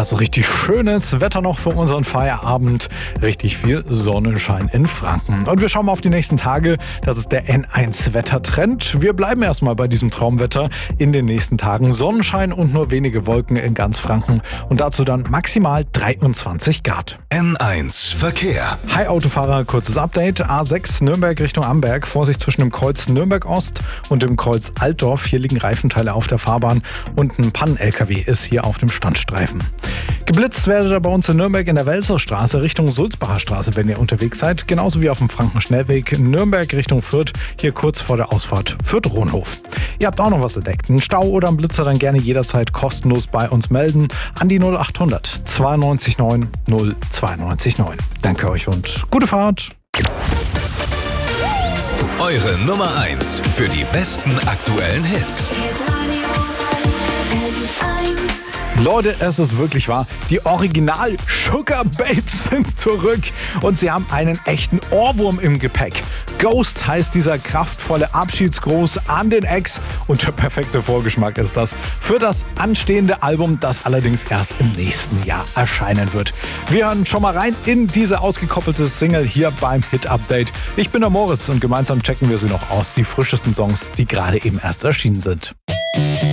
Straße. Richtig schönes Wetter noch für unseren Feierabend. Richtig viel Sonnenschein in Franken. Und wir schauen mal auf die nächsten Tage. Das ist der N1-Wettertrend. Wir bleiben erstmal bei diesem Traumwetter in den nächsten Tagen. Sonnenschein und nur wenige Wolken in ganz Franken. Und dazu dann maximal 23 Grad. N1 Verkehr. Hi Autofahrer, kurzes Update. A6 Nürnberg Richtung Amberg. Vorsicht zwischen dem Kreuz Nürnberg Ost und dem Kreuz Altdorf. Hier liegen Reifenteile auf der Fahrbahn und ein Pannen-LKW ist hier auf dem Standstreifen. Geblitzt werdet ihr bei uns in Nürnberg in der Welserstraße Richtung Sulzbacher Straße, wenn ihr unterwegs seid. Genauso wie auf dem Frankenschnellweg Nürnberg Richtung Fürth, hier kurz vor der Ausfahrt Fürth-Rohnhof. Ihr habt auch noch was entdeckt. Einen Stau oder einen Blitzer dann gerne jederzeit kostenlos bei uns melden an die 0800 92 9 092 9. Danke euch und gute Fahrt. Eure Nummer 1 für die besten aktuellen Hits. Leute, es ist wirklich wahr. Die Original Sugar Babes sind zurück und sie haben einen echten Ohrwurm im Gepäck. Ghost heißt dieser kraftvolle Abschiedsgruß an den Ex und der perfekte Vorgeschmack ist das für das anstehende Album, das allerdings erst im nächsten Jahr erscheinen wird. Wir hören schon mal rein in diese ausgekoppelte Single hier beim Hit Update. Ich bin der Moritz und gemeinsam checken wir sie noch aus, die frischesten Songs, die gerade eben erst erschienen sind.